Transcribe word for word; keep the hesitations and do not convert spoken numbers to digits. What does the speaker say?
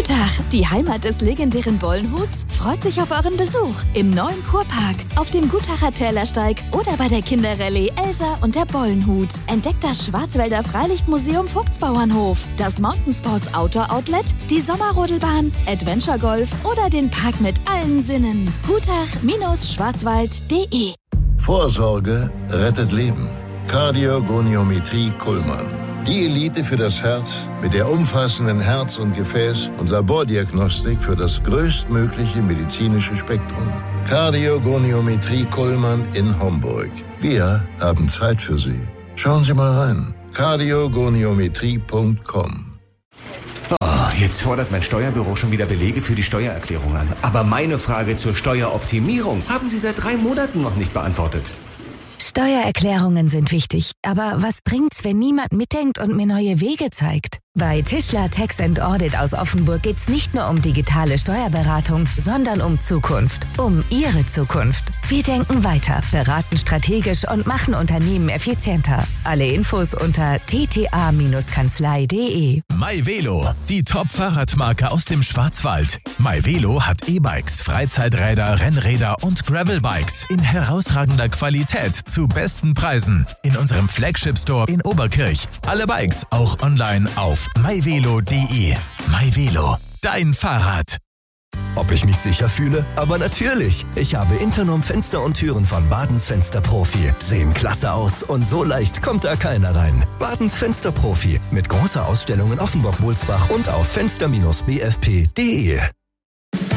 Gutach, die Heimat des legendären Bollenhuts, freut sich auf euren Besuch im neuen Kurpark, auf dem Gutacher Tälersteig oder bei der Kinderrallye Elsa und der Bollenhut. Entdeckt das Schwarzwälder Freilichtmuseum Vogtsbauernhof, das Mountainsports Outdoor Outlet, die Sommerrodelbahn, Adventure Golf oder den Park mit allen Sinnen. Gutach Schwarzwald punkt de. Vorsorge rettet Leben. Kardiogoniometrie Kuhlmann. Die Elite für das Herz mit der umfassenden Herz- und Gefäß- und Labordiagnostik für das größtmögliche medizinische Spektrum. Kardiogoniometrie Kuhlmann in Homburg. Wir haben Zeit für Sie. Schauen Sie mal rein. kardiogoniometrie punkt com. Oh, jetzt fordert mein Steuerbüro schon wieder Belege für die Steuererklärung an. Aber meine Frage zur Steueroptimierung haben Sie seit drei Monaten noch nicht beantwortet. Steuererklärungen sind wichtig, aber was bringt's, wenn niemand mitdenkt und mir neue Wege zeigt? Bei Tischler Tax and Audit aus Offenburg geht's nicht nur um digitale Steuerberatung, sondern um Zukunft, um Ihre Zukunft. Wir denken weiter, beraten strategisch und machen Unternehmen effizienter. Alle Infos unter t t a Kanzlei punkt de. MyVelo, die Top-Fahrradmarke aus dem Schwarzwald. MyVelo hat E-Bikes, Freizeiträder, Rennräder und Gravelbikes in herausragender Qualität zu besten Preisen. In unserem Flagship-Store in Oberkirch. Alle Bikes auch online auf myvelo punkt de. MyVelo, dein Fahrrad. Ob ich mich sicher fühle? Aber natürlich. Ich habe Internom Fenster und Türen von Badens Fensterprofi. Sehen klasse aus und so leicht kommt da keiner rein. Badens Fensterprofi mit großer Ausstellung in Offenburg-Mulzbach und auf fenster Bindestrich b f p punkt de.